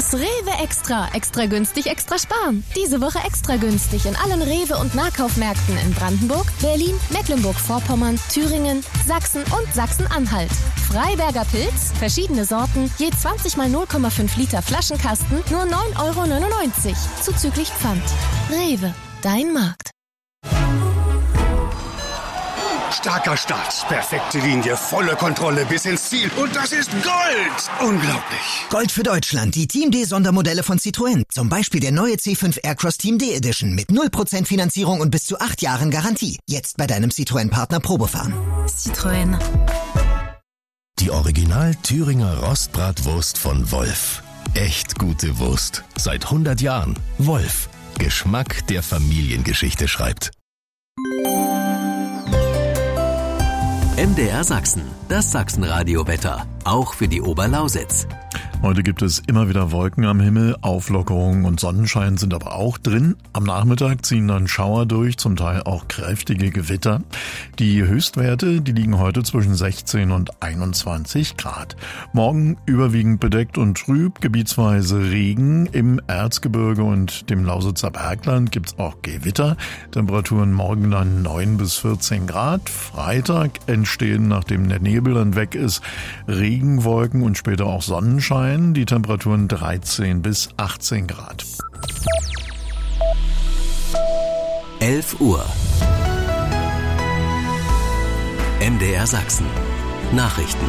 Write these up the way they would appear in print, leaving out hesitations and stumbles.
Das Rewe Extra. Extra günstig, extra sparen. Diese Woche extra günstig in allen Rewe- und Nahkaufmärkten in Brandenburg, Berlin, Mecklenburg-Vorpommern, Thüringen, Sachsen und Sachsen-Anhalt. Freiberger Pilz, verschiedene Sorten, je 20 mal 0,5 Liter Flaschenkasten, nur 9,99 € zuzüglich Pfand. Rewe, dein Markt. Starker Start, perfekte Linie, volle Kontrolle bis ins Ziel. Und das ist Gold! Unglaublich. Gold für Deutschland, die Team D Sondermodelle von Citroën. Zum Beispiel der neue C5 Aircross Team D Edition mit 0% Finanzierung und bis zu 8 Jahren Garantie. Jetzt bei deinem Citroën-Partner Probefahren. Citroën. Die Original Thüringer Rostbratwurst von Wolf. Echt gute Wurst. Seit 100 Jahren. Wolf. Geschmack, der Familiengeschichte schreibt. MDR Sachsen, das Sachsenradio-Wetter, auch für die Oberlausitz. Heute gibt es immer wieder Wolken am Himmel, Auflockerungen und Sonnenschein sind aber auch drin. Am Nachmittag ziehen dann Schauer durch, zum Teil auch kräftige Gewitter. Die Höchstwerte, die liegen heute zwischen 16 und 21 Grad. Morgen überwiegend bedeckt und trüb, gebietsweise Regen. Im Erzgebirge und dem Lausitzer Bergland gibt's auch Gewitter. Temperaturen morgen dann 9 bis 14 Grad. Freitag entstehen, nachdem der Nebel dann weg ist, Regenwolken und später auch Sonnenschein. Die Temperaturen 13 bis 18 Grad. 11 Uhr. MDR Sachsen. Nachrichten.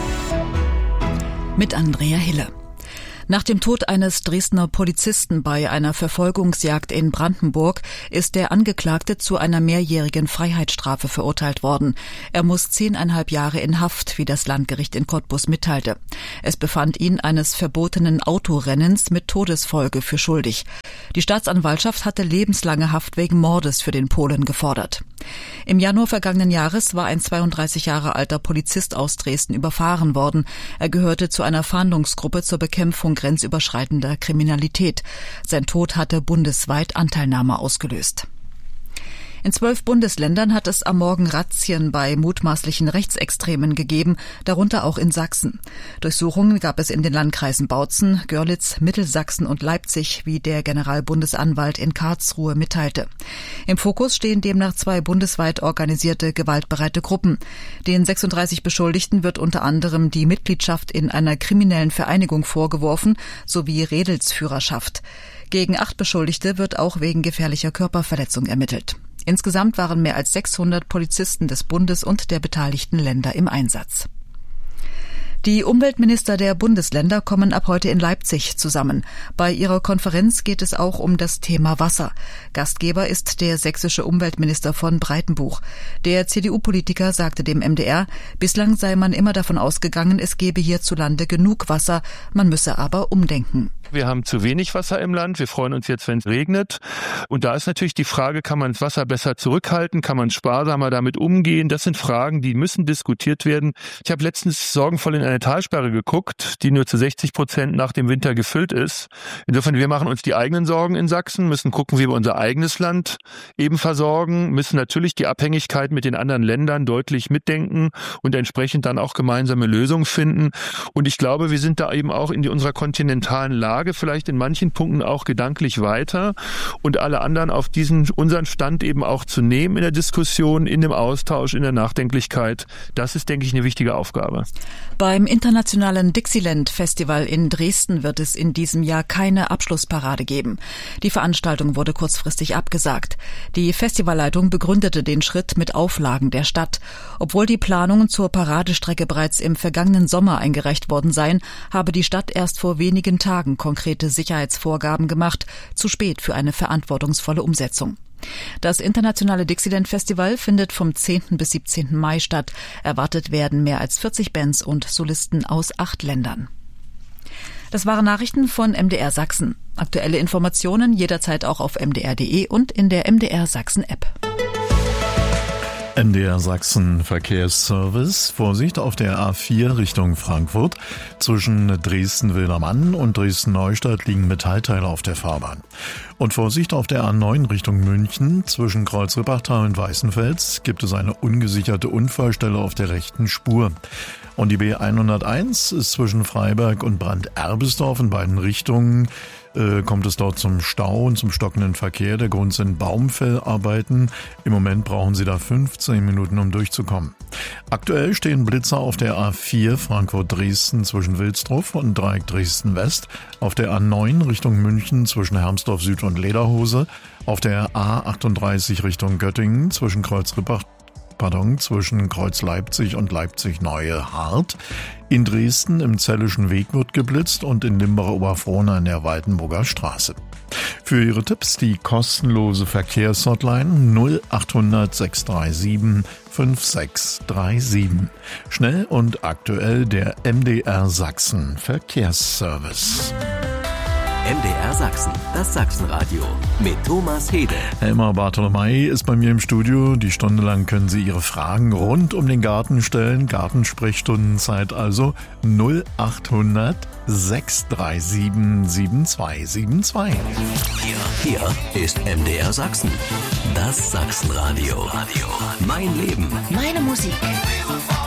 Mit Andrea Hille. Nach dem Tod eines Dresdner Polizisten bei einer Verfolgungsjagd in Brandenburg ist der Angeklagte zu einer mehrjährigen Freiheitsstrafe verurteilt worden. Er muss 10,5 Jahre in Haft, wie das Landgericht in Cottbus mitteilte. Es befand ihn eines verbotenen Autorennens mit Todesfolge für schuldig. Die Staatsanwaltschaft hatte lebenslange Haft wegen Mordes für den Polen gefordert. Im Januar vergangenen Jahres war ein 32 Jahre alter Polizist aus Dresden überfahren worden. Er gehörte zu einer Fahndungsgruppe zur Bekämpfung grenzüberschreitender Kriminalität. Sein Tod hatte bundesweit Anteilnahme ausgelöst. In 12 Bundesländern hat es am Morgen Razzien bei mutmaßlichen Rechtsextremen gegeben, darunter auch in Sachsen. Durchsuchungen gab es in den Landkreisen Bautzen, Görlitz, Mittelsachsen und Leipzig, wie der Generalbundesanwalt in Karlsruhe mitteilte. Im Fokus stehen demnach 2 bundesweit organisierte gewaltbereite Gruppen. Den 36 Beschuldigten wird unter anderem die Mitgliedschaft in einer kriminellen Vereinigung vorgeworfen, sowie Redelsführerschaft. Gegen 8 Beschuldigte wird auch wegen gefährlicher Körperverletzung ermittelt. Insgesamt waren mehr als 600 Polizisten des Bundes und der beteiligten Länder im Einsatz. Die Umweltminister der Bundesländer kommen ab heute in Leipzig zusammen. Bei ihrer Konferenz geht es auch um das Thema Wasser. Gastgeber ist der sächsische Umweltminister von Breitenbuch. Der CDU-Politiker sagte dem MDR, bislang sei man immer davon ausgegangen, es gebe hierzulande genug Wasser, man müsse aber umdenken. Wir haben zu wenig Wasser im Land. Wir freuen uns jetzt, wenn es regnet. Und da ist natürlich die Frage, kann man das Wasser besser zurückhalten? Kann man sparsamer damit umgehen? Das sind Fragen, die müssen diskutiert werden. Ich habe letztens sorgenvoll in eine Talsperre geguckt, die nur zu 60% nach dem Winter gefüllt ist. Insofern, wir machen uns die eigenen Sorgen in Sachsen, müssen gucken, wie wir unser eigenes Land eben versorgen, müssen natürlich die Abhängigkeit mit den anderen Ländern deutlich mitdenken und entsprechend dann auch gemeinsame Lösungen finden. Und ich glaube, wir sind da eben auch in unserer kontinentalen Lage vielleicht in manchen Punkten auch gedanklich weiter und alle anderen auf unseren Stand eben auch zu nehmen in der Diskussion, in dem Austausch, in der Nachdenklichkeit. Das ist, denke ich, eine wichtige Aufgabe. Beim internationalen Dixieland Festival in Dresden wird es in diesem Jahr keine Abschlussparade geben. Die Veranstaltung wurde kurzfristig abgesagt. Die Festivalleitung begründete den Schritt mit Auflagen der Stadt. Obwohl die Planungen zur Paradestrecke bereits im vergangenen Sommer eingereicht worden seien, habe die Stadt erst vor wenigen Tagen konkrete Sicherheitsvorgaben gemacht, zu spät für eine verantwortungsvolle Umsetzung. Das internationale Dixieland Festival findet vom 10. bis 17. Mai statt. Erwartet werden mehr als 40 Bands und Solisten aus 8 Ländern. Das waren Nachrichten von MDR Sachsen. Aktuelle Informationen jederzeit auch auf mdr.de und in der MDR Sachsen App. MDR Sachsen Verkehrsservice. Vorsicht auf der A4 Richtung Frankfurt. Zwischen Dresden-Wildermann und Dresden-Neustadt liegen Metallteile auf der Fahrbahn. Und Vorsicht auf der A9 Richtung München. Zwischen Kreuz-Rippertal und Weißenfels gibt es eine ungesicherte Unfallstelle auf der rechten Spur. Und die B101 ist zwischen Freiberg und Brand-Erbesdorf in beiden Richtungen. Kommt es dort zum Stau und zum stockenden Verkehr. Der Grund sind Baumfellarbeiten. Im Moment brauchen Sie da 15 Minuten, um durchzukommen. Aktuell stehen Blitzer auf der A4 Frankfurt-Dresden zwischen Wilsdruff und Dreieck Dresden-West, auf der A9 Richtung München zwischen Hermsdorf Süd und Lederhose, auf der A38 Richtung Göttingen zwischen zwischen Kreuz Leipzig und Leipzig-Neue-Hart. In Dresden im Zellischen Weg wird geblitzt und in Limbacher-Oberfrohna in der Waltenburger Straße. Für Ihre Tipps die kostenlose Verkehrshotline 0800 637 5637. Schnell und aktuell der MDR Sachsen Verkehrsservice. MDR Sachsen, das Sachsenradio mit Thomas Hede. Helma Bartolomei ist bei mir im Studio. Die Stunde lang können Sie Ihre Fragen rund um den Garten stellen. Gartensprechstundenzeit also 0800 637 7272. Hier ist MDR Sachsen, das Sachsenradio. Mein Leben, Meine Musik.